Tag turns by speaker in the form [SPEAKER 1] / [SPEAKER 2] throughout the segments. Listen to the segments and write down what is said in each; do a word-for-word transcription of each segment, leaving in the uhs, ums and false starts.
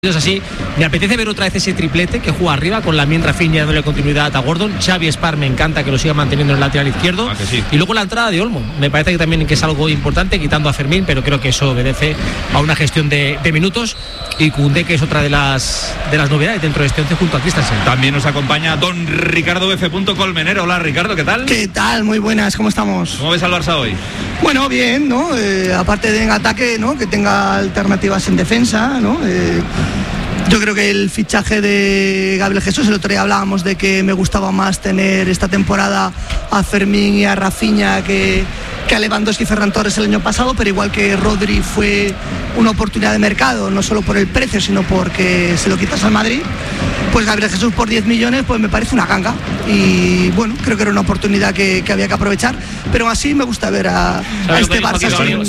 [SPEAKER 1] Así, me apetece ver otra vez ese triplete que juega arriba con Lamine, Rafinha dándole continuidad a Gordon. Xavi Espar me encanta que lo siga manteniendo en el lateral izquierdo.
[SPEAKER 2] Ah, sí.
[SPEAKER 1] Y luego la entrada de Olmo, me parece que también que es algo importante, quitando a Fermín, pero creo que eso obedece a una gestión de, de minutos. Y Koundé, que es otra de las de las novedades dentro de este once junto a Christensen.
[SPEAKER 2] También nos acompaña don Ricardo F. Colmenero. Hola Ricardo, ¿qué tal?
[SPEAKER 3] ¿Qué tal? Muy buenas, ¿cómo estamos?
[SPEAKER 2] ¿Cómo ves al Barça hoy?
[SPEAKER 3] Bueno, bien, ¿no? Eh, aparte de en ataque, ¿no? Que tenga alternativas en defensa, ¿no? Eh, Yo creo que el fichaje de Gabriel Jesús, el otro día hablábamos de que me gustaba más tener esta temporada a Fermín y a Rafinha que, que a Lewandowski y Ferran Torres el año pasado, pero igual que Rodri fue una oportunidad de mercado, no solo por el precio, sino porque se lo quitas al Madrid, pues Gabriel Jesús por diez millones pues me parece una ganga y bueno, creo que era una oportunidad que, que había que aprovechar, pero así me gusta ver a, a este Barça.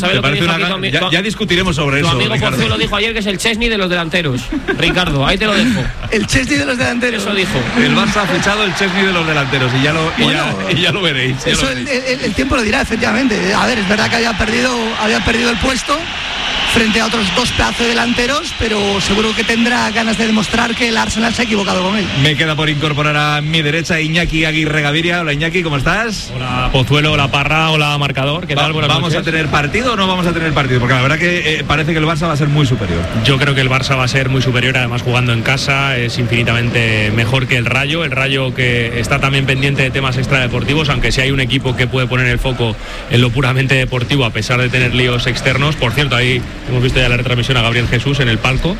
[SPEAKER 2] Ya, ya discutiremos sobre
[SPEAKER 4] tu
[SPEAKER 2] eso.
[SPEAKER 4] Tu amigo Porcio lo dijo ayer, que es el Chesney de los delanteros. Ricardo, ahí te lo dejo.
[SPEAKER 3] El Chesney de los delanteros.
[SPEAKER 4] Eso dijo.
[SPEAKER 2] El Barça ha fichado el Chesney de los delanteros y ya lo, y
[SPEAKER 3] bueno,
[SPEAKER 2] ya, y ya lo veréis. Ya
[SPEAKER 3] eso
[SPEAKER 2] lo veréis.
[SPEAKER 3] El, el, el tiempo lo dirá, efectivamente. A ver, es verdad que había perdido, había perdido el puesto frente a otros dos pedazos de delanteros, pero seguro que tendrá ganas de demostrar que el Arsenal se ha equivocado con él.
[SPEAKER 2] Me queda por incorporar a mi derecha Iñaki Aguirre Gaviria. Hola Iñaki, ¿cómo estás?
[SPEAKER 5] Hola Pozuelo, hola Parra, hola Marcador. ¿Qué tal?
[SPEAKER 2] Va, ¿Vamos
[SPEAKER 5] noches.
[SPEAKER 2] a tener partido o no vamos a tener partido? Porque la verdad que eh, parece que el Barça va a ser muy superior.
[SPEAKER 5] Yo creo que el Barça va a ser muy superior, además jugando en casa es infinitamente mejor que el Rayo. El Rayo que está también pendiente de temas extradeportivos, aunque si hay un equipo que puede poner el foco en lo puramente deportivo a pesar de tener líos externos. Por cierto, ahí hemos visto ya la retransmisión a Gabriel Jesús en el palco.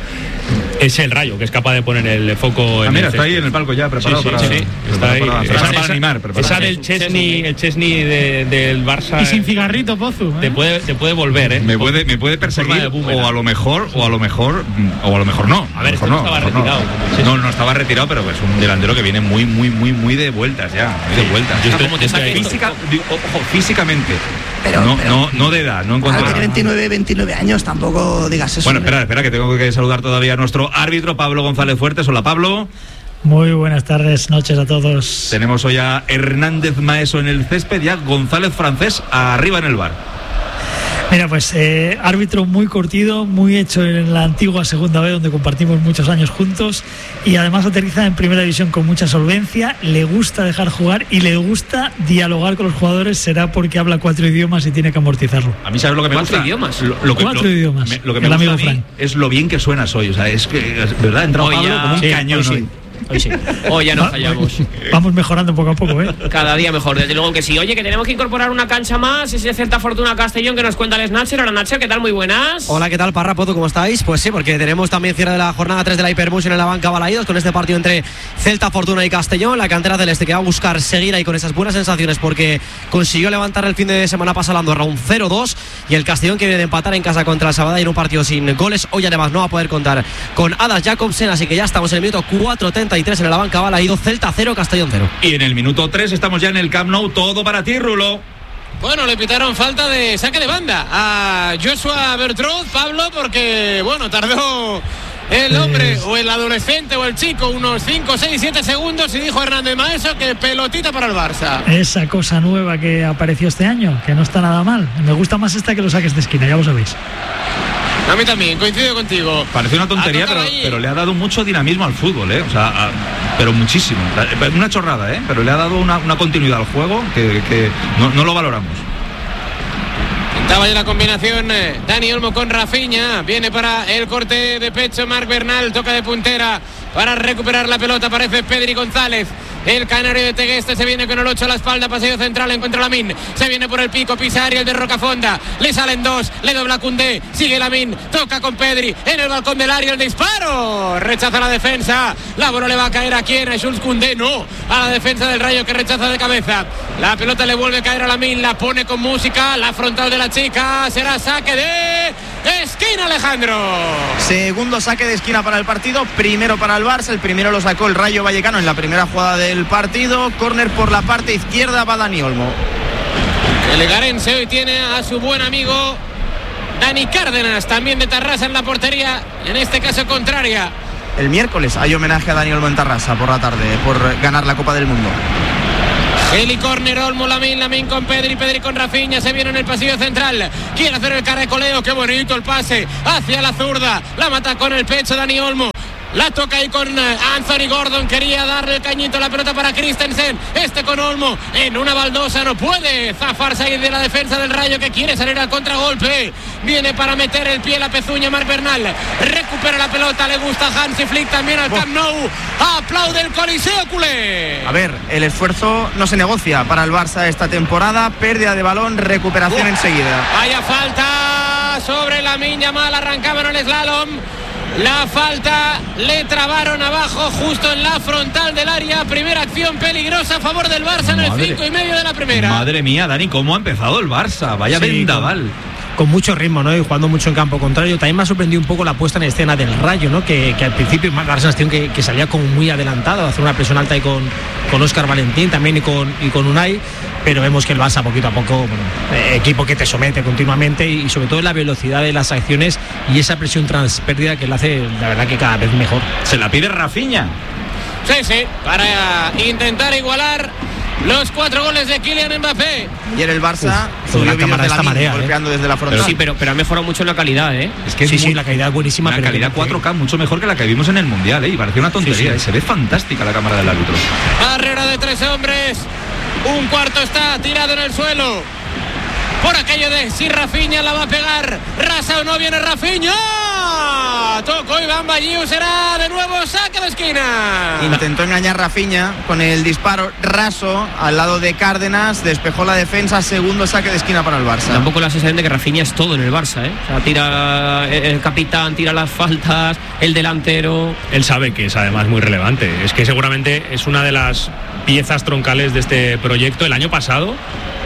[SPEAKER 5] Es el Rayo que es capaz de poner el foco
[SPEAKER 2] ah,
[SPEAKER 5] en
[SPEAKER 2] mira,
[SPEAKER 5] el
[SPEAKER 2] está ahí en el palco ya preparado
[SPEAKER 5] sí, sí,
[SPEAKER 2] para,
[SPEAKER 5] sí, sí.
[SPEAKER 2] Está ahí,
[SPEAKER 5] para,
[SPEAKER 2] esa,
[SPEAKER 5] esa,
[SPEAKER 2] para
[SPEAKER 5] esa,
[SPEAKER 2] animar
[SPEAKER 5] esa del Chesney, el Chesney de, del Barça
[SPEAKER 6] y sin cigarrito, Pozu, ¿eh?
[SPEAKER 5] te puede te puede volver, ¿eh?
[SPEAKER 2] Me puede me puede perseguir o a lo mejor o a lo mejor o a lo mejor no.
[SPEAKER 5] A ver,
[SPEAKER 2] a lo mejor
[SPEAKER 5] este no,
[SPEAKER 2] no
[SPEAKER 5] estaba
[SPEAKER 2] no,
[SPEAKER 5] retirado.
[SPEAKER 2] No, no, no estaba retirado, pero es un delantero que viene muy muy muy muy de vueltas ya, muy de vueltas.
[SPEAKER 5] Yo estoy,
[SPEAKER 4] ¿Cómo te saque
[SPEAKER 2] Física, ojo, físicamente.
[SPEAKER 3] Pero,
[SPEAKER 2] no,
[SPEAKER 3] pero,
[SPEAKER 2] no, no de edad, no en cuanto
[SPEAKER 3] a
[SPEAKER 2] a
[SPEAKER 3] veintinueve, veintinueve años, tampoco digas eso.
[SPEAKER 2] Bueno, espera, espera, que tengo que saludar todavía a nuestro árbitro Pablo González Fuertes. Hola Pablo.
[SPEAKER 6] Muy buenas tardes, noches a todos.
[SPEAKER 2] Tenemos hoy a Hernández Maeso en el césped y a González Francés arriba en el bar.
[SPEAKER 6] Mira, pues eh, árbitro muy curtido, muy hecho en la antigua Segunda B, donde compartimos muchos años juntos, y además aterriza en Primera División con mucha solvencia. Le gusta dejar jugar y le gusta dialogar con los jugadores. Será porque habla cuatro idiomas y tiene que amortizarlo.
[SPEAKER 2] A mí, ¿sabes lo que me
[SPEAKER 4] ¿Cuatro
[SPEAKER 2] gusta?
[SPEAKER 4] idiomas?
[SPEAKER 2] Lo, lo que,
[SPEAKER 6] cuatro
[SPEAKER 2] lo,
[SPEAKER 6] idiomas.
[SPEAKER 2] Me, lo que me
[SPEAKER 6] el
[SPEAKER 2] gusta
[SPEAKER 6] amigo
[SPEAKER 2] a mí
[SPEAKER 6] Frank.
[SPEAKER 2] es lo bien que suenas hoy. O sea, es que, es verdad, ha entrado
[SPEAKER 4] Hoy
[SPEAKER 2] Pablo
[SPEAKER 4] ya,
[SPEAKER 2] como un
[SPEAKER 6] sí,
[SPEAKER 2] cañón
[SPEAKER 6] hoy sí.
[SPEAKER 2] hoy.
[SPEAKER 4] Hoy sí. Hoy ya nos fallamos.
[SPEAKER 6] Vamos mejorando poco a poco, ¿eh?
[SPEAKER 4] Cada día mejor, desde luego que sí. Oye, que tenemos que incorporar una cancha más. Ese Celta Fortuna Castellón que nos cuenta el Snatcher. Hola Nacho, ¿qué tal? Muy buenas.
[SPEAKER 1] Hola, ¿qué tal, Parra, Poto? ¿Cómo estáis? Pues sí, porque tenemos también cierre de la jornada tres de la Hypermotion en la banca Balaídos con este partido entre Celta Fortuna y Castellón. La cantera celeste que va a buscar seguir ahí con esas buenas sensaciones porque consiguió levantar el fin de semana pasado la Andorra un cero dos, y el Castellón que viene de empatar en casa contra el Sabadell en un partido sin goles. Hoy además no va a poder contar con Adas Jacobsen, así que ya estamos en el minuto cuatro treinta y tres en la banca Balaídos. Celta cero, Castellón cero.
[SPEAKER 2] Y en el minuto tres estamos ya en el Camp Nou. Todo para ti, Rulo.
[SPEAKER 7] Bueno, le pitaron falta de saque de banda a Joshua Bertrand, Pablo, porque, bueno, tardó el hombre, o el adolescente, o el chico, unos cinco, seis, siete segundos, y dijo Hernández Maeso que pelotita para el Barça.
[SPEAKER 6] Esa cosa nueva que apareció este año, que no está nada mal. Me gusta más esta que los saques de esquina, ya lo sabéis.
[SPEAKER 7] A mí también, coincido contigo.
[SPEAKER 2] Parece una tontería, pero, pero le ha dado mucho dinamismo al fútbol, ¿eh? O sea, a, pero muchísimo. Una chorrada, ¿eh? Pero le ha dado una, una continuidad al juego que, que no, no lo valoramos.
[SPEAKER 7] Estaba ya la combinación eh, Dani Olmo con Rafinha. Viene para el corte de pecho Marc Bernal. Toca de puntera para recuperar la pelota. Aparece Pedri González. El canario de Tegueste se viene con el ocho a la espalda. Paseo central, encuentra Lamine. Se viene por el pico, pisa Ariel de Rocafonda. Le salen dos, le dobla Koundé. Sigue Lamine, toca con Pedri. En el balcón del área el disparo. Rechaza la defensa. La bola le va a caer a quién, a Jules Koundé. No, a la defensa del Rayo que rechaza de cabeza. La pelota le vuelve a caer a Lamine. La pone con música. La frontal de la chica. Será saque de esquina, Alejandro.
[SPEAKER 8] Segundo saque de esquina para el partido. Primero para el Barça. El primero lo sacó el Rayo Vallecano en la primera jugada de el partido. Córner por la parte izquierda, va Dani Olmo.
[SPEAKER 7] El Egarense hoy tiene a su buen amigo Dani Cárdenas, también de Tarrasa en la portería, en este caso contraria.
[SPEAKER 8] El miércoles hay homenaje a Dani Olmo en Tarrasa por la tarde, por ganar la Copa del Mundo.
[SPEAKER 7] Eli Corner, Olmo, Lamine, Lamine con Pedri, Pedri con Rafinha, se viene en el pasillo central, quiere hacer el caracoleo, qué bonito el pase, hacia la zurda, la mata con el pecho Dani Olmo. La toca ahí con Anthony Gordon, quería darle el cañito a la pelota para Christensen, este con Olmo en una baldosa, no puede zafarse ahí de la defensa del Rayo que quiere salir al contragolpe, viene para meter el pie la pezuña Marc Bernal, recupera la pelota, le gusta Hansi Flick también al Camp Nou, aplaude el Coliseo culé.
[SPEAKER 8] A ver, el esfuerzo no se negocia para el Barça esta temporada, pérdida de balón, recuperación oh. enseguida.
[SPEAKER 7] Vaya falta sobre Lamine Yamal, arrancaba en el slalom. La falta le trabaron abajo justo en la frontal del área. Primera acción peligrosa a favor del Barça en el cinco y medio de la primera.
[SPEAKER 2] Madre mía, Dani, cómo ha empezado el Barça. Vaya sí, vendaval.
[SPEAKER 1] Con, con mucho ritmo, ¿no? Y jugando mucho en campo contrario. También me ha sorprendido un poco la puesta en escena del Rayo, ¿no? Que, que al principio me da la sensación que, que salía como muy adelantado, hacer una presión alta y con, con Óscar Valentín también y con, y con Unai. Pero vemos que el Barça poquito a poco, bueno, eh, equipo que te somete continuamente y, y sobre todo la velocidad de las acciones y esa presión tras pérdida que le hace, la verdad, que cada vez mejor.
[SPEAKER 2] Se la pide Rafinha.
[SPEAKER 7] Sí, sí, para intentar igualar los cuatro goles de Kylian Mbappé.
[SPEAKER 8] Y en el Barça
[SPEAKER 1] Uf, subió vídeos de la marea,
[SPEAKER 8] golpeando
[SPEAKER 1] eh.
[SPEAKER 8] desde la frontal.
[SPEAKER 4] Pero sí, pero, pero ha mejorado mucho en la calidad, ¿eh?
[SPEAKER 2] Es que
[SPEAKER 1] sí,
[SPEAKER 2] es
[SPEAKER 1] sí,
[SPEAKER 2] muy,
[SPEAKER 1] la calidad es buenísima.
[SPEAKER 2] La
[SPEAKER 1] pero
[SPEAKER 2] calidad cuatro K mucho mejor que la que vimos en el Mundial, ¿eh? Y parecía una tontería. Sí, sí. Se ve fantástica la cámara del árbitro.
[SPEAKER 7] Barrera de tres hombres. Un cuarto está tirado en el suelo. Por aquello de si Rafinha la va a pegar. Rasa o no viene Rafinha. Tocó Iván Baggio, será de nuevo saque de esquina.
[SPEAKER 8] Intentó engañar Rafinha con el disparo raso al lado de Cárdenas, despejó la defensa, segundo saque de esquina para el Barça.
[SPEAKER 4] Tampoco la sensación de que Rafinha es todo en el Barça, ¿eh? O sea, tira el capitán, tira las faltas, el delantero.
[SPEAKER 5] Él sabe que es además muy relevante. Es que seguramente es una de las piezas troncales de este proyecto. El año pasado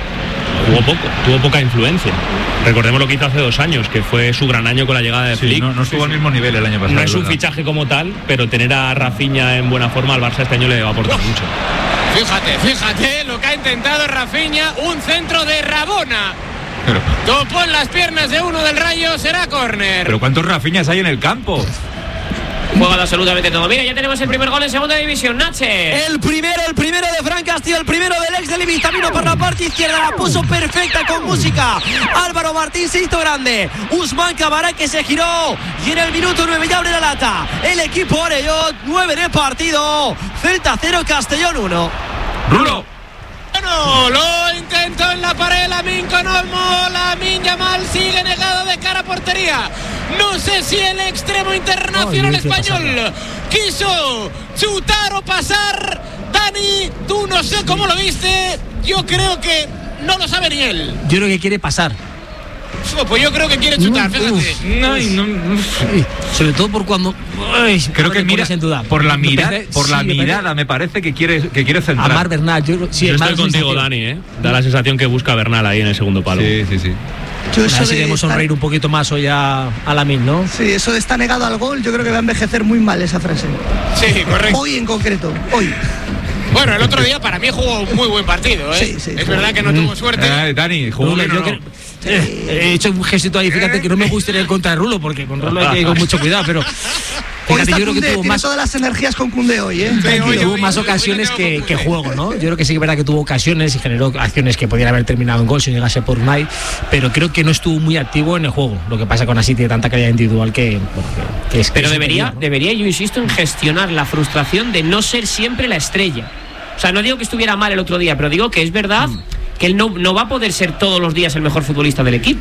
[SPEAKER 5] jugó poco, tuvo poca influencia. Recordemos lo que hizo hace dos años, que fue su gran año con la llegada de
[SPEAKER 2] sí,
[SPEAKER 5] Flick.
[SPEAKER 2] No, no estuvo sí, al mismo nivel el año pasado.
[SPEAKER 5] No es un fichaje como tal, pero tener a Rafinha en buena forma al Barça este año le va a aportar mucho.
[SPEAKER 7] Fíjate, fíjate lo que ha intentado Rafinha, un centro de Rabona.
[SPEAKER 2] Pero,
[SPEAKER 7] topó en las piernas de uno del Rayo, será córner.
[SPEAKER 2] Pero ¿cuántos Rafinhas hay en el campo?
[SPEAKER 4] Juega absolutamente todo. Mira, ya tenemos el primer gol en segunda división, Nache.
[SPEAKER 1] El primero, el primero de Fran Castillo, el primero del ex del Ibiza, por la parte izquierda, la puso perfecta con música. Álvaro Martín se hizo grande. Usman Camará que se giró. Y en el minuto nueve ya abre la lata. El equipo Orellot, nueve de partido. Celta cero, Castellón uno.
[SPEAKER 2] Rulo.
[SPEAKER 7] Bueno, lo intentó en la pared Lamine con Olmo. Lamine Yamal sigue negado de cara a portería. No sé si el extremo internacional oh, español quiso chutar o pasar. Dani, tú no sé cómo lo viste. Yo creo que no lo sabe ni él.
[SPEAKER 1] Yo creo que quiere pasar.
[SPEAKER 7] Oh, pues yo creo que quiere chutar, fíjate. Uf,
[SPEAKER 1] no, no, no. Sobre todo por cuando. Ay,
[SPEAKER 2] creo que mira
[SPEAKER 1] en duda.
[SPEAKER 2] por la mirada,
[SPEAKER 1] parece,
[SPEAKER 2] por la
[SPEAKER 1] sí,
[SPEAKER 2] mirada me parece que quiere que quiere centrar.
[SPEAKER 1] A Marc Bernal, yo, sí,
[SPEAKER 5] yo estoy contigo,
[SPEAKER 1] sensación.
[SPEAKER 5] Dani, ¿eh? Da la sensación que busca Bernal ahí en el segundo palo.
[SPEAKER 2] Sí, sí, sí.
[SPEAKER 3] Yo eso
[SPEAKER 1] a ver si
[SPEAKER 3] de
[SPEAKER 1] debemos
[SPEAKER 3] estar...
[SPEAKER 1] sonreír un poquito más hoy a, a Lamine, ¿no?
[SPEAKER 3] Sí, eso de estar negado al gol, yo creo que va a envejecer muy mal esa frase.
[SPEAKER 7] Sí, correcto.
[SPEAKER 3] Hoy en concreto, hoy.
[SPEAKER 7] Bueno, el otro día para mí jugó un muy buen partido, ¿eh?
[SPEAKER 3] Sí, sí,
[SPEAKER 7] es
[SPEAKER 3] sí.
[SPEAKER 7] verdad que no tuvo suerte.
[SPEAKER 2] Eh, Dani, jugó bien,
[SPEAKER 1] yo
[SPEAKER 2] ¿no?
[SPEAKER 1] que, eh, he hecho un gestito ahí, fíjate que no me gustaría ir contra Rulo, porque con Rulo hay que ir con mucho cuidado, pero
[SPEAKER 3] Hoy
[SPEAKER 1] fíjate,
[SPEAKER 3] está
[SPEAKER 1] yo creo que
[SPEAKER 3] Koundé,
[SPEAKER 1] tuvo
[SPEAKER 3] tiene
[SPEAKER 1] más,
[SPEAKER 3] todas las energías con Koundé hoy, ¿eh?
[SPEAKER 7] Sí, hoy,
[SPEAKER 1] tuvo
[SPEAKER 7] hoy,
[SPEAKER 1] más
[SPEAKER 7] hoy,
[SPEAKER 1] ocasiones
[SPEAKER 7] hoy
[SPEAKER 1] que, que
[SPEAKER 7] Koundé.
[SPEAKER 1] juego, ¿no? Yo creo que sí que es verdad que tuvo ocasiones y generó acciones que podían haber terminado en gol si llegase por Unai, pero creo que no estuvo muy activo en el juego. Lo que pasa con así tiene tanta calidad individual que, bueno, que, que es
[SPEAKER 4] Pero
[SPEAKER 1] que es
[SPEAKER 4] debería,
[SPEAKER 1] superior, ¿no?
[SPEAKER 4] debería, yo insisto, en gestionar la frustración de no ser siempre la estrella. O sea, no digo que estuviera mal el otro día, pero digo que es verdad mm. que él no, no va a poder ser todos los días el mejor futbolista del equipo.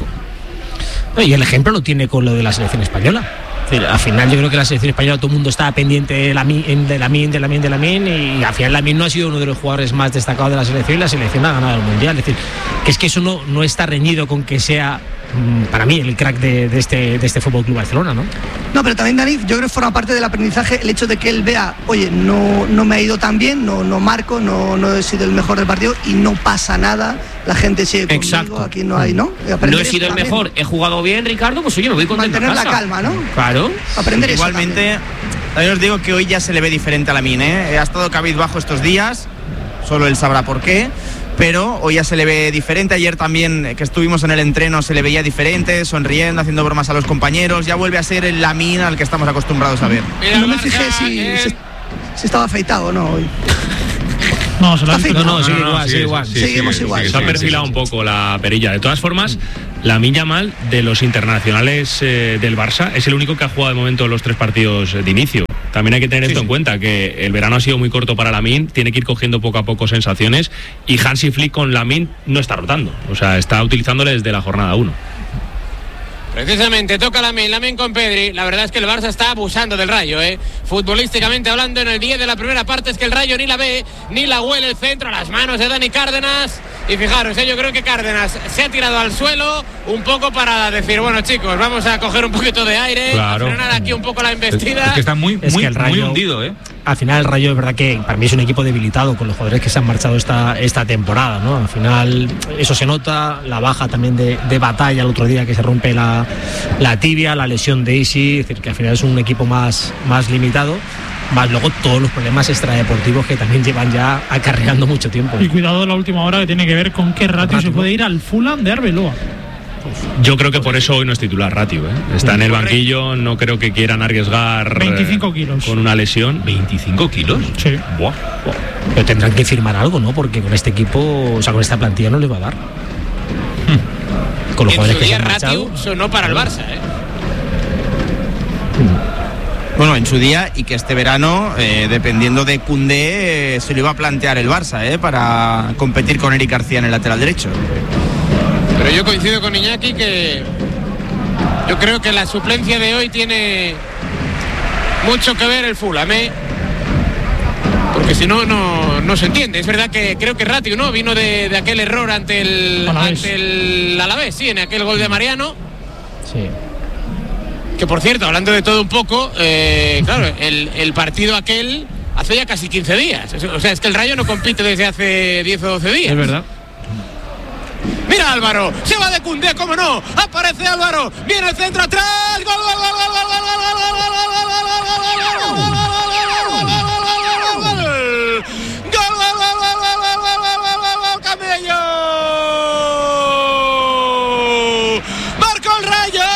[SPEAKER 1] Y el ejemplo lo tiene con lo de la selección española. Es decir, al final yo creo que la selección española todo el mundo estaba pendiente de Lamine, de Lamine, de Lamine, de Lamine, y al final Lamine no ha sido uno de los jugadores más destacados de la selección y la selección ha ganado el Mundial. Es decir, que es que eso no, no está reñido con que sea, para mí, el crack de, de este de este Fútbol Club Barcelona, ¿no?
[SPEAKER 3] No, pero también, Dani, yo creo que forma parte del aprendizaje el hecho de que él vea, oye, no, no me ha ido tan bien, no, no marco, no, no he sido el mejor del partido y no pasa nada, la gente sigue conmigo,
[SPEAKER 4] exacto.
[SPEAKER 3] Aquí no hay, ¿no?
[SPEAKER 4] No he sido el mejor, he jugado bien, Ricardo, pues oye, me voy contento.
[SPEAKER 3] Mantener
[SPEAKER 4] a casa.
[SPEAKER 3] la calma, ¿no?
[SPEAKER 4] Claro.
[SPEAKER 3] Aprender
[SPEAKER 8] Igualmente,
[SPEAKER 3] eso
[SPEAKER 8] también os digo que hoy ya se le ve diferente a Lamine, ¿eh? Ha estado cabizbajo estos días, solo él sabrá por qué. Pero hoy ya se le ve diferente. Ayer también que estuvimos en el entreno se le veía diferente, sonriendo, haciendo bromas a los compañeros. Ya vuelve a ser el Lamine al que estamos acostumbrados a ver.
[SPEAKER 3] No me fijé si, si, si estaba afeitado o no hoy.
[SPEAKER 6] No, se lo ha
[SPEAKER 3] Está
[SPEAKER 6] visto.
[SPEAKER 3] fino.
[SPEAKER 1] No, no, sigue
[SPEAKER 5] No, no,
[SPEAKER 1] igual,
[SPEAKER 5] sí,
[SPEAKER 1] sigue
[SPEAKER 5] sí,
[SPEAKER 1] igual.
[SPEAKER 5] sí,
[SPEAKER 3] Seguimos
[SPEAKER 5] sí,
[SPEAKER 3] igual.
[SPEAKER 5] sí,
[SPEAKER 6] Se ha
[SPEAKER 5] sí,
[SPEAKER 6] perfilado
[SPEAKER 5] sí,
[SPEAKER 6] un
[SPEAKER 5] sí.
[SPEAKER 6] poco la perilla. De todas formas, Lamine Yamal, de los internacionales eh, del Barça, es el único que ha jugado de momento los tres partidos de inicio. También hay que tener esto en cuenta, que el verano ha sido muy corto para Lamine, tiene que ir cogiendo poco a poco sensaciones, y Hansi Flick con Lamine no está rotando, o sea, está utilizándole desde la jornada uno.
[SPEAKER 7] Precisamente toca Lamine, Lamine con Pedri. La verdad es que el Barça está abusando del Rayo, ¿eh? Futbolísticamente hablando, en el diez de la primera parte es que el Rayo ni la ve, ni la huele el centro, a las manos de Dani Cárdenas. Y fijaros, ¿eh? Yo creo que Cárdenas se ha tirado al suelo un poco para decir, bueno chicos, vamos a coger un poquito de aire,
[SPEAKER 5] Claro.
[SPEAKER 7] a frenar aquí un poco la embestida.
[SPEAKER 2] Es que está muy,
[SPEAKER 1] Es
[SPEAKER 2] muy,
[SPEAKER 1] que el Rayo-
[SPEAKER 2] muy hundido, ¿eh?
[SPEAKER 1] Al final el Rayo es verdad que para mí es un equipo debilitado con los jugadores que se han marchado esta, esta temporada, ¿no? Al final eso se nota, la baja también de, de Batalla el otro día, que se rompe la, la tibia, la lesión de Isi, es decir, que al final es un equipo más, más limitado, más luego todos los problemas extradeportivos que también llevan ya acarreando mucho tiempo.
[SPEAKER 6] Y cuidado la última hora, que tiene que ver con qué ratio se puede ir al Fulham de Arbeloa.
[SPEAKER 5] Yo creo que por eso hoy no es titular Ratio, ¿eh? Está en el banquillo, no creo que quieran arriesgar
[SPEAKER 6] veinticinco
[SPEAKER 5] eh,
[SPEAKER 6] kilos.
[SPEAKER 5] con una lesión.
[SPEAKER 2] ¿veinticinco kilos?
[SPEAKER 6] Sí.
[SPEAKER 5] Buah.
[SPEAKER 1] Pero tendrán que firmar algo, ¿no? Porque con este equipo, o sea, con esta plantilla no les va a dar. Con los
[SPEAKER 7] En
[SPEAKER 1] jugadores
[SPEAKER 7] su
[SPEAKER 1] que se
[SPEAKER 7] día
[SPEAKER 1] han
[SPEAKER 7] Ratiu
[SPEAKER 1] marchado.
[SPEAKER 7] sonó para el Barça, ¿eh?
[SPEAKER 8] Bueno, en su día, y que este verano, eh, dependiendo de Koundé, eh, se lo iba a plantear el Barça, eh, para competir con Eric García en el lateral derecho.
[SPEAKER 7] Pero yo coincido con Iñaki que yo creo que la suplencia de hoy tiene mucho que ver el Fulham, ¿eh? Porque si no, no, no se entiende. Es verdad que creo que Ratiu, ¿no? Vino de, de aquel error ante el
[SPEAKER 6] Alavés.
[SPEAKER 7] ante el Alavés, sí, en aquel gol de Mariano.
[SPEAKER 1] Sí.
[SPEAKER 7] Que por cierto, hablando de todo un poco, eh, claro, el, el partido aquel hace ya casi quince días. O sea, es que el Rayo no compite desde hace diez o doce días.
[SPEAKER 5] Es verdad.
[SPEAKER 7] Mira Álvaro, se va de Koundé, cómo no, aparece Álvaro, viene el centro atrás, gol, gol, gol, gol, gol, gol, gol, gol, gol, gol, gol, gol, Camello, marcó el Rayo,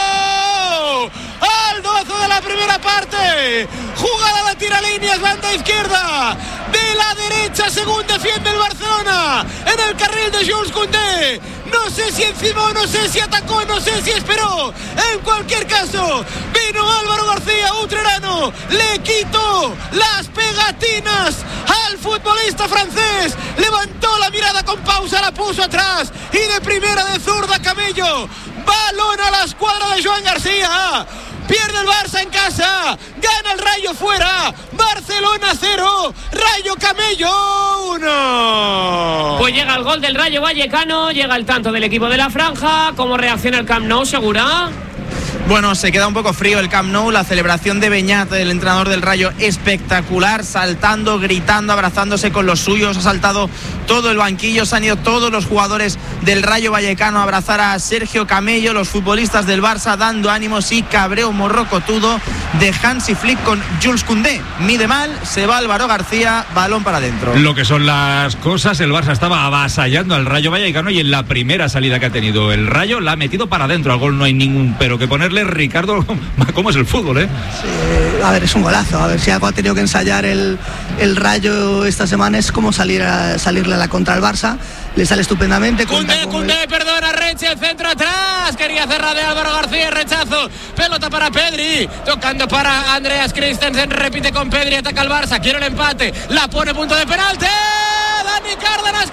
[SPEAKER 7] al doce de la primera parte, jugada de tiralíneas, banda izquierda, de la derecha según defiende el Barcelona, en el carril de Jules Koundé, no sé si encima, no sé si atacó, no sé si esperó, en cualquier caso, vino Álvaro García, utrerano, le quitó las pegatinas al futbolista francés, levantó la mirada con pausa, la puso atrás, y de primera de zurda Camello, balón a la escuadra de Joan García. Pierde el Barça en casa, gana el Rayo fuera, Barcelona cero, Rayo Camello uno.
[SPEAKER 4] Pues llega el gol del Rayo Vallecano, llega el tanto del equipo de la Franja. ¿Cómo reacciona el Camp Nou, Segura?
[SPEAKER 8] Bueno, se queda un poco frío el Camp Nou, la celebración de Beñat, el entrenador del Rayo, espectacular, saltando, gritando, abrazándose con los suyos, ha saltado todo el banquillo, se han ido todos los jugadores del Rayo Vallecano a abrazar a Sergio Camello, los futbolistas del Barça dando ánimos, y cabreo morrocotudo de Hansi Flick con Jules Koundé, mide mal, se va Álvaro García, balón para adentro.
[SPEAKER 2] Lo que son las cosas, el Barça estaba avasallando al Rayo Vallecano, y en la primera salida que ha tenido el Rayo la ha metido para adentro, al gol no hay ningún pero que ponerle. Ricardo, ¿cómo es el fútbol, eh?
[SPEAKER 3] Sí, a ver, es un golazo. A ver si algo ha tenido que ensayar el, el Rayo esta semana es cómo salir a, salirle a la contra al Barça. Le sale estupendamente.
[SPEAKER 7] Koundé,
[SPEAKER 3] con
[SPEAKER 7] Koundé,
[SPEAKER 3] el...
[SPEAKER 7] perdona, Reche, el centro atrás. Quería cerrar de Álvaro García, rechazo. Pelota para Pedri, tocando para Andreas Christensen, repite con Pedri, ataca al Barça, quiere el empate, la pone punto de penalti. Dani Cárdenas,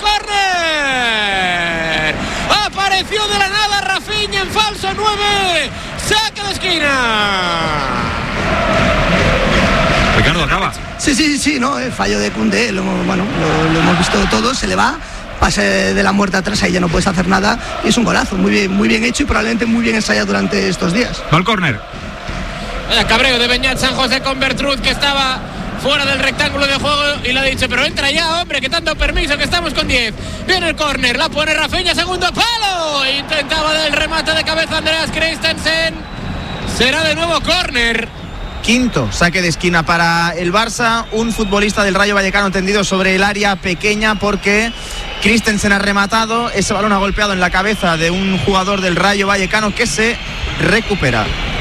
[SPEAKER 7] córner. Apareció de la nada Rafinha en falso nueve. Saque de esquina.
[SPEAKER 2] Ricardo, acaba.
[SPEAKER 3] Sí, sí, sí, no, el fallo de Koundé, lo, bueno, lo, lo hemos visto todos, se le va, pase de la muerte atrás, ahí ya no puedes hacer nada, y es un golazo, muy bien, muy bien hecho y probablemente muy bien ensayado durante estos días.
[SPEAKER 2] Va al córner.
[SPEAKER 7] Vaya cabreo de Beñat San José con Bertrud, que estaba fuera del rectángulo de juego, y le ha dicho, pero entra ya, hombre, que tanto permiso, que estamos con diez. Viene el córner, la pone Rafinha, segundo palo, intentaba del remate de cabeza Andreas Christensen, será de nuevo córner.
[SPEAKER 8] Quinto saque de esquina para el Barça, un futbolista del Rayo Vallecano tendido sobre el área pequeña, porque Christensen ha rematado, ese balón ha golpeado en la cabeza de un jugador del Rayo Vallecano que se recupera.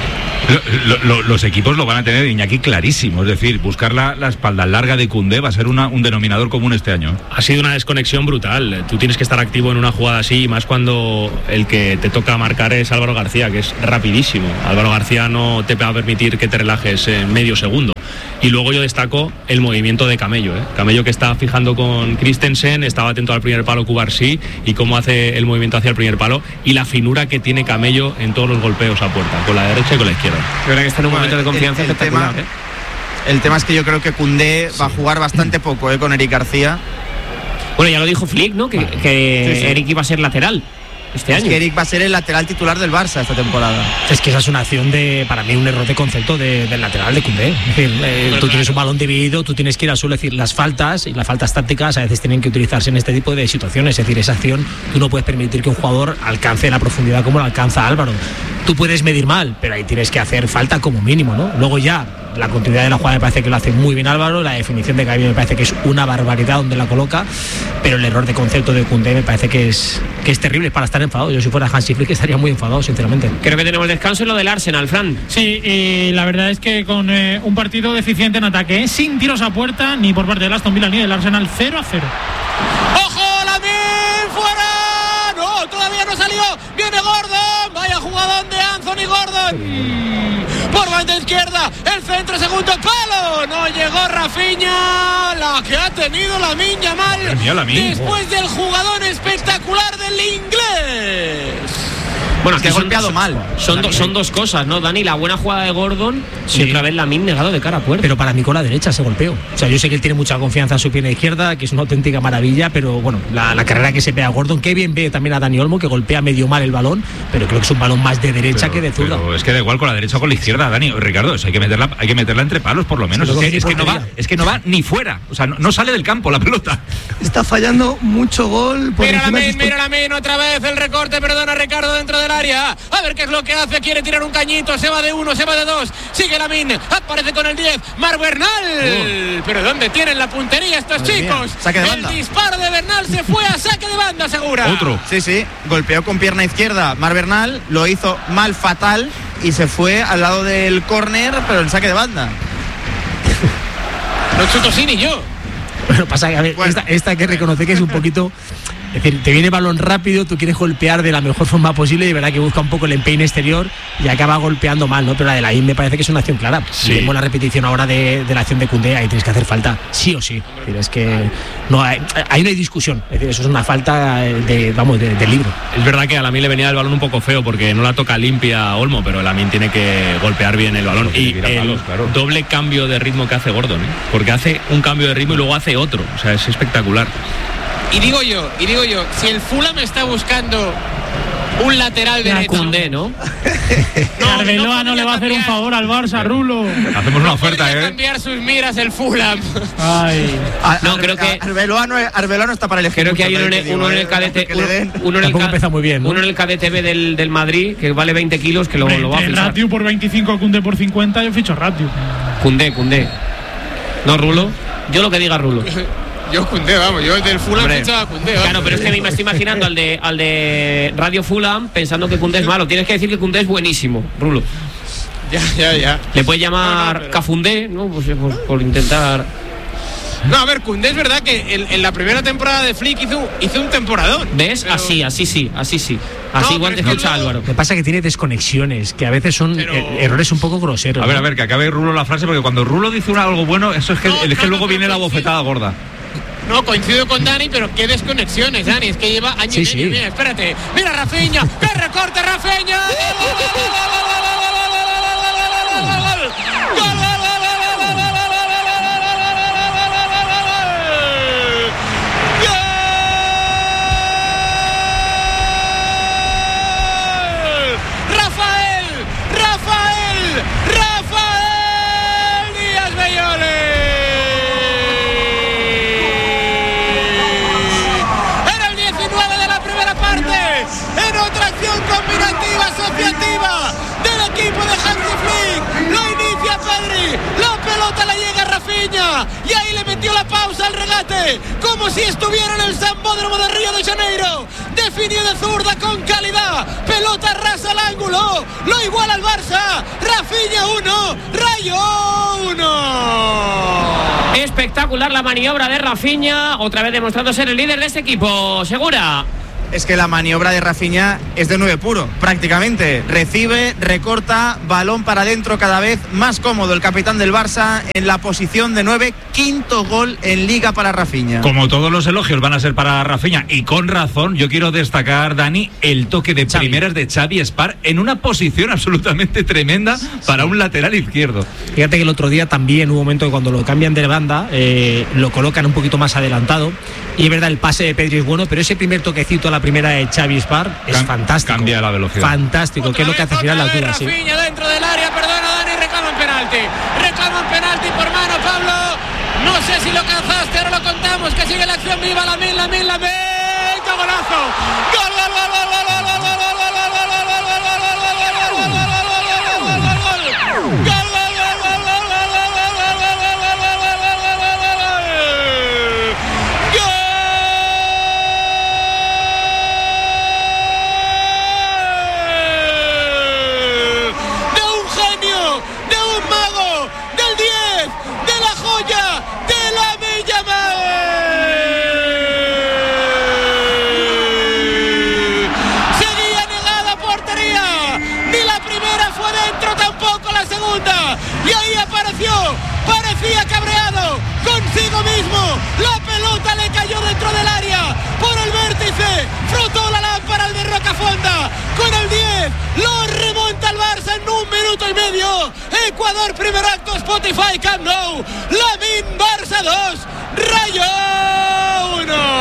[SPEAKER 2] Lo, lo, los equipos lo van a tener, Iñaki, clarísimo. Es decir, buscar la, la espalda larga de Koundé va a ser una, un denominador común este año.
[SPEAKER 5] Ha sido una desconexión brutal. Tú tienes que estar activo en una jugada así, más cuando el que te toca marcar es Álvaro García, que es rapidísimo. Álvaro García no te va a permitir que te relajes en medio segundo. Y luego yo destaco el movimiento de Camello, ¿eh? Camello que está fijando con Christensen, estaba atento al primer palo Cubarsí y cómo hace el movimiento hacia el primer palo y la finura que tiene Camello en todos los golpeos a puerta, con la derecha y con la izquierda.
[SPEAKER 4] De verdad que está en un momento de confianza
[SPEAKER 8] el, el
[SPEAKER 4] espectacular.
[SPEAKER 8] Tema,
[SPEAKER 4] ¿eh?
[SPEAKER 8] El tema es que yo creo que Koundé sí. va a jugar bastante poco ¿eh? con Eric García.
[SPEAKER 4] Bueno, ya lo dijo Flick, ¿no? Que, que sí, sí. Eric iba a ser lateral este
[SPEAKER 8] es
[SPEAKER 4] año.
[SPEAKER 8] Que Eric va a ser el lateral titular del Barça esta temporada.
[SPEAKER 9] Es que esa es una acción de, para mí, un error de concepto de, del lateral de Koundé. Es decir, eh, tú claro. tienes un balón dividido, tú tienes que ir al suelo. Es decir, las faltas y las faltas tácticas a veces tienen que utilizarse en este tipo de situaciones. Es decir, esa acción tú no puedes permitir que un jugador alcance la profundidad como la alcanza Álvaro. Tú puedes medir mal, pero ahí tienes que hacer falta como mínimo, ¿no? Luego ya la continuidad de la jugada me parece que lo hace muy bien Álvaro, la definición de Gaby me parece que es una barbaridad donde la coloca, pero el error de concepto de Koundé me parece que es que es terrible, es para estar enfadado. Yo si fuera Hansi Flick estaría muy enfadado, sinceramente.
[SPEAKER 4] Creo que tenemos descanso en lo del Arsenal, Fran.
[SPEAKER 10] Sí, y la verdad es que con eh, un partido deficiente en ataque, ¿eh? sin tiros a puerta ni por parte del Aston Villa ni del Arsenal, cero a cero.
[SPEAKER 7] ¡Ojo, Lamine! ¡Fuera! ¡No! Todavía no salió. ¡Viene Gordon! ¡Vaya jugadón de Anthony Gordon! Por banda izquierda, el centro, segundo palo. No llegó Rafinha. La que ha tenido Lamine Yamal después del jugador espectacular del inglés.
[SPEAKER 4] Bueno,
[SPEAKER 8] que ha golpeado
[SPEAKER 4] son,
[SPEAKER 8] mal.
[SPEAKER 4] Son, do, son dos cosas, ¿no, Dani? La buena jugada de Gordon sí. y otra vez Lamine negado de cara a puerta.
[SPEAKER 9] Pero para mí con la derecha se golpeó. O sea, yo sé que él tiene mucha confianza en su pierna izquierda, que es una auténtica maravilla, pero bueno, la, la carrera que se pega a Gordon, que bien ve también a Dani Olmo, que golpea medio mal el balón, pero creo que es un balón más de derecha
[SPEAKER 2] pero,
[SPEAKER 9] que de zurda.
[SPEAKER 2] Pero es que da igual con la derecha o con la izquierda, Dani. Ricardo, eso hay que meterla, hay que meterla entre palos por lo menos. Es que, es, que no va, es que no va ni fuera. O sea, no, no sale del campo la pelota.
[SPEAKER 3] Está fallando mucho gol. Por
[SPEAKER 7] mira
[SPEAKER 3] encima
[SPEAKER 7] Lamine, mira Lamine, otra vez el recorte, perdona Ricardo dentro del área. A ver qué es lo que hace, quiere tirar un cañito, se va de uno, se va de dos, sigue Lamine, aparece con el diez, Marc Bernal. Oh. Pero ¿dónde tienen la puntería estos Madre chicos?
[SPEAKER 8] Saque de
[SPEAKER 7] el
[SPEAKER 8] banda.
[SPEAKER 7] Disparo de Bernal se fue a saque de banda segura.
[SPEAKER 2] Otro.
[SPEAKER 8] Sí, sí, golpeó con pierna izquierda Marc Bernal, lo hizo mal fatal y se fue al lado del córner, pero en saque de banda.
[SPEAKER 7] No chuto sí ni yo.
[SPEAKER 9] Bueno, pasa que a ver, bueno, esta, esta hay que reconocer que es un poquito. Es decir, te viene balón rápido, tú quieres golpear de la mejor forma posible y de verdad que busca un poco el empeine exterior y acaba golpeando mal, ¿no? Pero la de Lamine me parece que es una acción clara.
[SPEAKER 2] Sí.
[SPEAKER 9] Si vemos la repetición ahora de, de la acción de Koundé, ahí tienes que hacer falta, sí o sí. Es decir, es que no hay, ahí no hay discusión. Es decir, eso es una falta de, vamos, de, de libro.
[SPEAKER 5] Es verdad que a Lamine le venía el balón un poco feo porque no la toca limpia a Olmo, pero Lamine tiene que golpear bien el balón. Y el palos, claro. doble cambio de ritmo que hace Gordon, ¿eh? Porque hace un cambio de ritmo y luego hace otro. O sea, es espectacular.
[SPEAKER 7] Y digo yo, y digo yo, si el Fulham está buscando un lateral
[SPEAKER 4] ya
[SPEAKER 7] derecho,
[SPEAKER 4] Koundé, ¿no?
[SPEAKER 10] no Arbeloa no, no le va a hacer un favor al Barça, Rulo.
[SPEAKER 2] Hacemos una
[SPEAKER 7] no
[SPEAKER 2] oferta, ¿eh?
[SPEAKER 7] cambiar sus miras el Fulham.
[SPEAKER 10] Ay.
[SPEAKER 4] No, creo que
[SPEAKER 8] Arbeloa no, Arbeloa no está para elegir.
[SPEAKER 4] Creo que hay uno, en, uno en el cadete, uno, uno en el
[SPEAKER 9] empieza muy bien, ¿no?
[SPEAKER 4] Uno en el cadete B del, del Madrid que vale veinte kilos que lo, lo va a fichar.
[SPEAKER 10] Ratio por veinticinco, Koundé por cincuenta, yo ficho Ratio.
[SPEAKER 4] Koundé, Koundé. No, Rulo. Yo lo que diga Rulo.
[SPEAKER 7] Yo Koundé, vamos, yo del Fulham fichaba a Koundé.
[SPEAKER 4] Claro, pero es que me estoy imaginando al de al de Radio Fulham pensando que Koundé es malo. Tienes que decir que Koundé es buenísimo, Rulo.
[SPEAKER 7] Ya, ya, ya.
[SPEAKER 4] Le puedes llamar no, no, pero... Cafundé, ¿no? Pues por, por intentar.
[SPEAKER 7] No, a ver, Koundé es verdad que en, en la primera temporada de Flick hizo, hizo un temporadón.
[SPEAKER 4] ¿Ves? Pero... Así, así sí, así sí. Así no, igual te escucha no... Álvaro.
[SPEAKER 9] Lo que pasa es que tiene desconexiones, que a veces son pero... errores un poco groseros.
[SPEAKER 2] A ver,
[SPEAKER 9] ¿no?
[SPEAKER 2] a ver, que acabe Rulo la frase, porque cuando Rulo dice una, algo bueno, eso es que, no, es que no, luego no, viene la bofetada gorda.
[SPEAKER 7] No, coincido con Dani, pero qué desconexiones, Dani. Es que lleva años y
[SPEAKER 9] sí,
[SPEAKER 7] medio.
[SPEAKER 9] sí.
[SPEAKER 7] Mira, espérate. Mira Rafinha. ¡Qué recorte, Rafinha! Rafael, Rafael, Rafael Díaz Bellones. En otra acción combinativa, asociativa del Rafinha, y ahí le metió la pausa al regate, como si estuviera en el Sambódromo de Río de Janeiro. Definió de zurda con calidad, pelota rasa al ángulo, lo iguala al Barça. Rafinha uno, Rayo uno.
[SPEAKER 4] Espectacular la maniobra de Rafinha, otra vez demostrando ser el líder de este equipo. Segura.
[SPEAKER 8] Es que la maniobra de Rafinha es de nueve puro, prácticamente. Recibe, recorta, balón para adentro, cada vez más cómodo el capitán del Barça en la posición de nueve. Quinto gol en Liga para Rafinha.
[SPEAKER 2] Como todos los elogios van a ser para Rafinha, y con razón, yo quiero destacar, Dani, el toque de Xavi. Primeras de Xavi Espar en una posición absolutamente tremenda para un lateral izquierdo.
[SPEAKER 9] Fíjate que el otro día también hubo un momento que cuando lo cambian de banda, eh, lo colocan un poquito más adelantado. Y es verdad, el pase de Pedri es bueno, pero ese primer toquecito a la primera de Xavi Espar es Cam- fantástico.
[SPEAKER 2] Cambia la velocidad.
[SPEAKER 9] Fantástico, que es lo que hace girar la altura. Sí.
[SPEAKER 7] Rafinha dentro del área, perdona Dani, reclaman penalti. Reclaman penalti por mano, Pablo. No sé si lo cazaste, ahora lo contamos, que sigue la acción viva, Lamine, Lamine, Lamine. ¡Qué golazo! ¡Gol, gol, gol, gol, gol, gol, gol, gol, gol, gol, gol, gol, gol, gol, gol, gol, gol, gol! Y ahí apareció, parecía cabreado consigo mismo, la pelota le cayó dentro del área, por el vértice, frotó la lámpara el de Rocafonda, con el diez, lo remonta el Barça en un minuto y medio. Ecuador, primer acto, Spotify, Camp Nou, Lamine, Barça dos, Rayo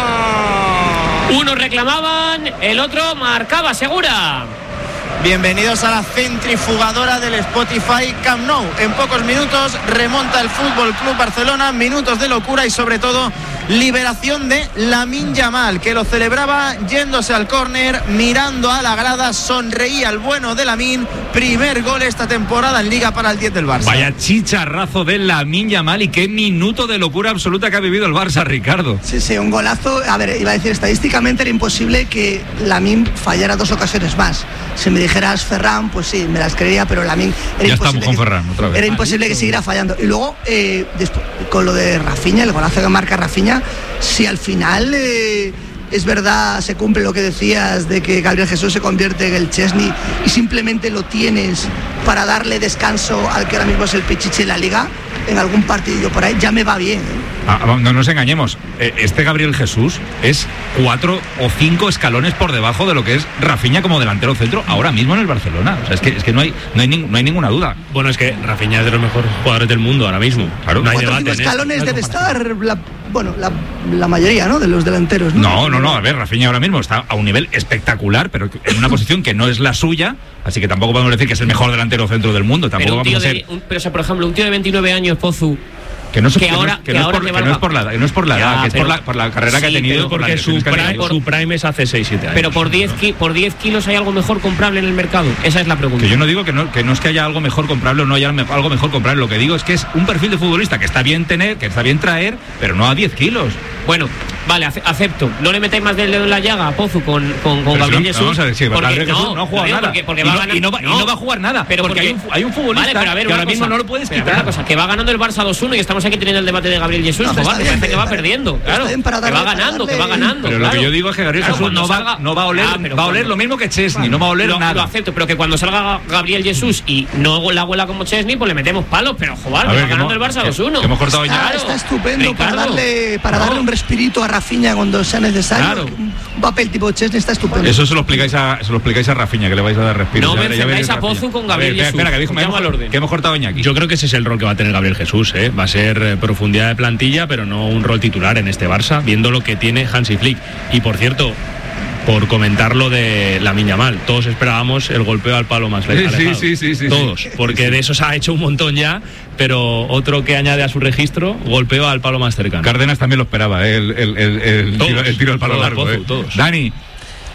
[SPEAKER 7] uno.
[SPEAKER 4] Unos reclamaban, el otro marcaba, Segura.
[SPEAKER 8] Bienvenidos a la centrifugadora del Spotify Camp Nou. En pocos minutos remonta el Fútbol Club Barcelona, minutos de locura y sobre todo liberación de Lamine Yamal, que lo celebraba yéndose al córner, mirando a la grada, sonreía el bueno de Lamine. Primer gol esta temporada en Liga para el diez del Barça.
[SPEAKER 2] Vaya chicharrazo de Lamine Yamal, y qué minuto de locura absoluta que ha vivido el Barça, Ricardo.
[SPEAKER 3] Sí, sí, un golazo. A ver, iba a decir, estadísticamente era imposible que Lamine fallara dos ocasiones más. Si me dijeras Ferran, pues sí, me las creería, pero Lamine era
[SPEAKER 2] ya
[SPEAKER 3] imposible.
[SPEAKER 2] Estamos con
[SPEAKER 3] que,
[SPEAKER 2] Ferran otra vez.
[SPEAKER 3] Era imposible que siguiera fallando. Y luego, eh, después, con lo de Rafinha, el golazo que marca Rafinha, si al final eh, es verdad, se cumple lo que decías de que Gabriel Jesús se convierte en el Chesney y simplemente lo tienes para darle descanso al que ahora mismo es el Pichichi en la Liga, en algún partidillo por ahí, ya me va bien, ¿eh?
[SPEAKER 2] Ah, no nos engañemos, este Gabriel Jesús es cuatro o cinco escalones por debajo de lo que es Rafinha como delantero centro ahora mismo en el Barcelona. O sea, es que, es que no, hay, no, hay ning, no hay ninguna duda.
[SPEAKER 5] Bueno, es que Rafinha es de los mejores jugadores del mundo ahora mismo. Claro,
[SPEAKER 3] no hay cuatro o cinco escalones no debe estar la, bueno, la, la mayoría, ¿no?, de los delanteros, ¿no?
[SPEAKER 2] No, no, no, a ver, Rafinha ahora mismo está a un nivel espectacular, pero en una posición que no es la suya, así que tampoco podemos decir que es el mejor delantero centro del mundo. Tampoco
[SPEAKER 4] pero, un tío
[SPEAKER 2] vamos a ser...
[SPEAKER 4] de, un, pero o sea, por ejemplo, un tío de veintinueve años, Pozu,
[SPEAKER 2] que no, es,
[SPEAKER 4] que
[SPEAKER 2] que
[SPEAKER 4] ahora,
[SPEAKER 2] no, que no, es, por, que no es por la, no es por la edad, que es por la, por la carrera sí, que ha tenido,
[SPEAKER 5] porque su prime, su prime es hace seis siete años.
[SPEAKER 4] Pero por diez, ki, por diez kilos hay algo mejor comprable en el mercado. Esa es la pregunta.
[SPEAKER 2] Que yo no digo que no, que no es que haya algo mejor comprable o no haya algo mejor comprable. Lo que digo es que es un perfil de futbolista que está bien tener, que está bien traer, pero no a diez kilos.
[SPEAKER 4] Bueno, vale, acepto. No le metáis más del dedo en la llaga a Pozu con, con, con Gabriel Jesús.
[SPEAKER 2] No, vamos a decir,
[SPEAKER 4] porque,
[SPEAKER 2] Gabriel Jesús
[SPEAKER 4] no,
[SPEAKER 2] no ha jugado
[SPEAKER 4] no,
[SPEAKER 2] nada.
[SPEAKER 4] Porque, porque
[SPEAKER 2] y,
[SPEAKER 4] va
[SPEAKER 2] no,
[SPEAKER 4] ganar,
[SPEAKER 2] y, no va,
[SPEAKER 4] no,
[SPEAKER 2] y no va a jugar nada.
[SPEAKER 4] Pero
[SPEAKER 2] porque, porque hay, un, hay un futbolista vale, ver, que ahora cosa, mismo no lo puedes quitar.
[SPEAKER 4] Una cosa, que va ganando el Barça dos uno y estamos aquí teniendo el debate de Gabriel Jesús. No, joder, parece que va perdiendo. Claro, que va ganando, que va ganando.
[SPEAKER 2] Pero lo que yo digo es que Gabriel Jesús no va no va a oler va a oler lo mismo que Chesney, no va a oler nada.
[SPEAKER 4] Lo acepto, pero que cuando salga Gabriel Jesús y no la huela como Chesney, pues le metemos palos, pero joder, va ganando el Barça dos uno.
[SPEAKER 2] Hemos cortado
[SPEAKER 3] ya. Está estupendo para darle para darle un respirito a Rafinha cuando sea necesario. Un papel tipo Chesney está estupendo.
[SPEAKER 2] Eso se lo explicáis a se lo explicáis a Rafinha, que le vais a dar respiro.
[SPEAKER 4] No me enfrentáis a Pozu con Gabriel Jesús.
[SPEAKER 2] Espera, que dijo que hemos cortado Iñaki.
[SPEAKER 5] Yo creo que ese es el rol que va a tener Gabriel Jesús, ¿eh? Va a ser profundidad de plantilla, pero no un rol titular en este Barça, viendo lo que tiene Hansi Flick. Y por cierto, por comentar lo de Lamine Yamal, todos esperábamos el golpeo al palo más lejos.
[SPEAKER 2] Sí, sí, sí, sí,
[SPEAKER 5] todos,
[SPEAKER 2] sí.
[SPEAKER 5] porque
[SPEAKER 2] sí.
[SPEAKER 5] de eso se ha hecho un montón ya, pero otro que añade a su registro, golpeo al palo más cercano.
[SPEAKER 2] Cárdenas también lo esperaba, ¿eh? el, el, el, el,
[SPEAKER 5] todos,
[SPEAKER 2] tiro, el tiro al palo largo.
[SPEAKER 5] Pozu,
[SPEAKER 2] ¿eh?
[SPEAKER 5] todos.
[SPEAKER 2] Dani.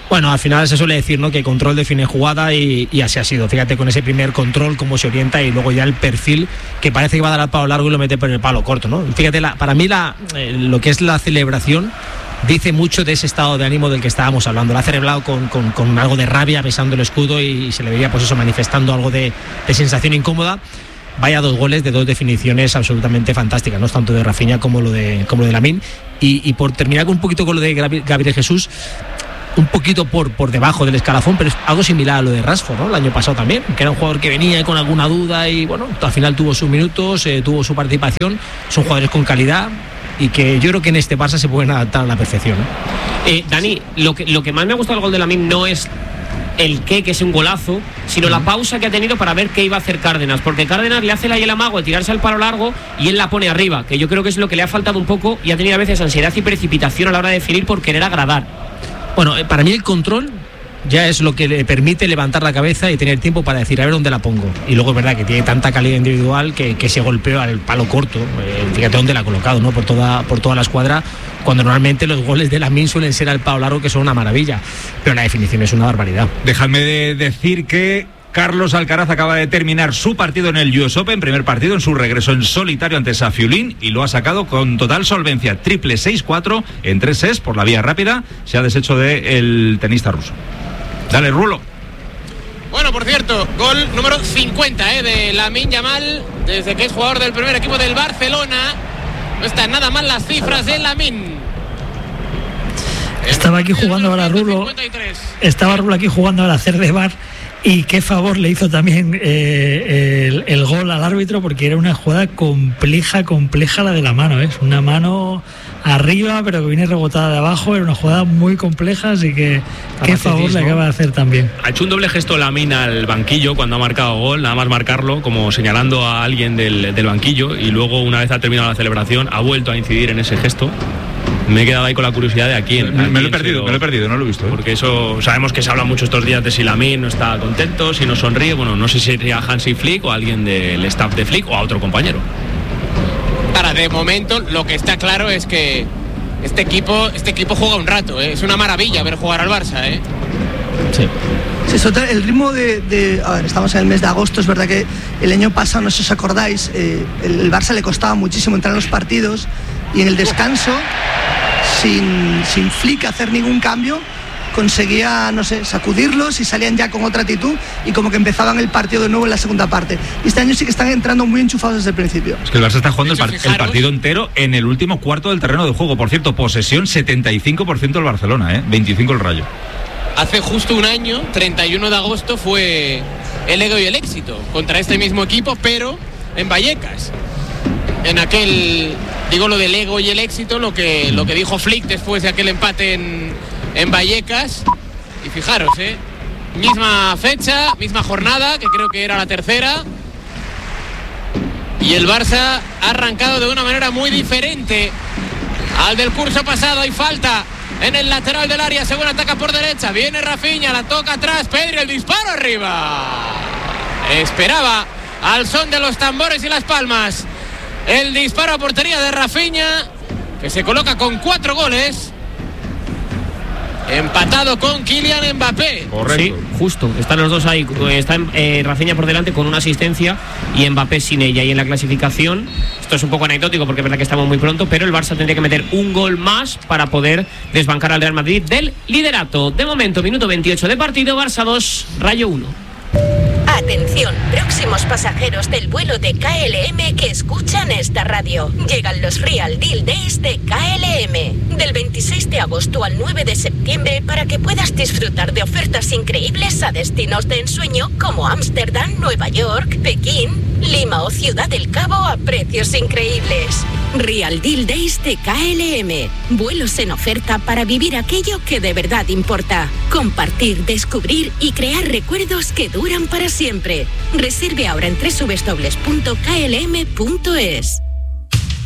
[SPEAKER 9] Bueno, al final se suele decir, ¿no?, que control define jugada y, y así ha sido. Fíjate con ese primer control cómo se orienta y luego ya el perfil que parece que va a dar al palo largo y lo mete por el palo corto, ¿no? Fíjate, la, para mí la, eh, lo que es la celebración dice mucho de ese estado de ánimo del que estábamos hablando. Lo ha celebrado con, con, con algo de rabia, besando el escudo y, y se le veía pues eso, manifestando algo de, de sensación incómoda. Vaya dos goles de dos definiciones absolutamente fantásticas, ¿no? Tanto de Rafinha como lo de, como lo de Lamine. Y, y por terminar con un poquito con lo de Gabriel Jesús, un poquito por, por debajo del escalafón, pero es algo similar a lo de Rashford, ¿no?, el año pasado también, que era un jugador que venía con alguna duda y bueno, al final tuvo sus minutos, eh, tuvo su participación. Son jugadores con calidad y que yo creo que en este Barça se pueden adaptar a la perfección, ¿no?
[SPEAKER 4] eh, Dani, lo que, lo que más me ha gustado del gol de Lamine no es el qué, que es un golazo, sino la pausa que ha tenido para ver qué iba a hacer Cárdenas, porque Cárdenas le hace la y el amago de tirarse al palo largo y él la pone arriba, que yo creo que es lo que le ha faltado un poco y ha tenido a veces ansiedad y precipitación a la hora de definir por querer agradar.
[SPEAKER 9] Bueno, para mí el control ya es lo que le permite levantar la cabeza y tener tiempo para decir a ver dónde la pongo. Y luego es verdad que tiene tanta calidad individual que, que ese golpeo al palo corto, eh, fíjate dónde la ha colocado, ¿no?, por toda, por toda la escuadra, cuando normalmente los goles de Lamine suelen ser al palo largo, que son una maravilla, pero la definición es una barbaridad.
[SPEAKER 2] Dejadme de decir que Carlos Alcaraz acaba de terminar su partido en el U S Open, primer partido en su regreso en solitario ante Safiulín, y lo ha sacado con total solvencia, triple seis cuatro en tres sets por la vía rápida. Se ha deshecho del tenista ruso. Dale, Rulo.
[SPEAKER 7] Bueno, por cierto, gol número cincuenta eh, de Lamine Yamal, desde que es jugador del primer equipo del Barcelona. No están nada mal las cifras de Lamine.
[SPEAKER 6] Estaba aquí jugando ahora Rulo. Estaba Rulo aquí jugando ahora a hacer de bar. Y qué favor le hizo también eh, el, el gol al árbitro, porque era una jugada compleja, compleja la de la mano, ¿eh? Es una mano arriba, pero que viene rebotada de abajo. Era una jugada muy compleja, así que qué favor le acaba de hacer también.
[SPEAKER 5] Ha hecho un doble gesto Lamine al banquillo cuando ha marcado gol, nada más marcarlo, como señalando a alguien del, del banquillo, y luego, una vez ha terminado la celebración, ha vuelto a incidir en ese gesto. Me he quedado ahí con la curiosidad de a quién.
[SPEAKER 2] Me,
[SPEAKER 5] a
[SPEAKER 2] me
[SPEAKER 5] quién
[SPEAKER 2] lo he perdido,
[SPEAKER 5] lo,
[SPEAKER 2] me lo he perdido, no lo he visto. ¿eh?
[SPEAKER 5] Porque eso, sabemos que se habla mucho estos días de si Lamine no está contento, si no sonríe. Bueno, no sé si sería Hansi Flick o alguien del staff de Flick o a otro compañero.
[SPEAKER 7] Para de momento, lo que está claro es que este equipo, este equipo juega un rato, ¿eh? Es una maravilla ver jugar al Barça, ¿eh?
[SPEAKER 9] Sí.
[SPEAKER 3] Sí, sobre todo el ritmo de, de... A ver, estamos en el mes de agosto, es verdad que el año pasado, no sé si os acordáis, eh, el, el Barça le costaba muchísimo entrar en los partidos y en el descanso, sin, sin Flick hacer ningún cambio, conseguía, no sé, sacudirlos y salían ya con otra actitud y como que empezaban el partido de nuevo en la segunda parte. Y este año sí que están entrando muy enchufados desde el principio.
[SPEAKER 2] Es que el Barça está jugando
[SPEAKER 7] hecho,
[SPEAKER 2] el, par-
[SPEAKER 7] fijaros,
[SPEAKER 2] el partido entero en el último cuarto del terreno de juego. Por cierto, posesión setenta y cinco por ciento el Barcelona, ¿eh? veinticinco el Rayo.
[SPEAKER 7] Hace justo un año, treinta y uno de agosto, fue el ego y el éxito contra este mismo equipo, pero en Vallecas. En aquel, digo lo del ego y el éxito, lo que, lo que dijo Flick después de aquel empate en, en Vallecas. Y fijaros, ¿eh? misma fecha, misma jornada, que creo que era la tercera. Y el Barça ha arrancado de una manera muy diferente al del curso pasado. Hay falta en el lateral del área, según ataca por derecha. Viene Rafinha, la toca atrás, Pedri, el disparo arriba. Esperaba al son de los tambores y las palmas el disparo a portería de Rafinha, que se coloca con cuatro goles, empatado con Kylian Mbappé.
[SPEAKER 2] Correcto.
[SPEAKER 4] Sí, justo, están los dos ahí. Está eh, Rafinha por delante con una asistencia y Mbappé sin ella. Y en la clasificación, esto es un poco anecdótico porque es verdad que estamos muy pronto, pero el Barça tendría que meter un gol más para poder desbancar al Real Madrid del liderato. De momento, minuto veintiocho de partido, Barça dos, Rayo uno.
[SPEAKER 11] Atención, próximos pasajeros del vuelo de K L M que escuchan esta radio. Llegan los Real Deal Days de K L M. Del veintiséis de agosto al nueve de septiembre para que puedas disfrutar de ofertas increíbles a destinos de ensueño como Ámsterdam, Nueva York, Pekín, Lima o Ciudad del Cabo a precios increíbles. Real Deal Days de K L M. Vuelos en oferta para vivir aquello que de verdad importa. Compartir, descubrir y crear recuerdos que duran para siempre. Reserve ahora en doble u doble u doble u punto k l m punto es.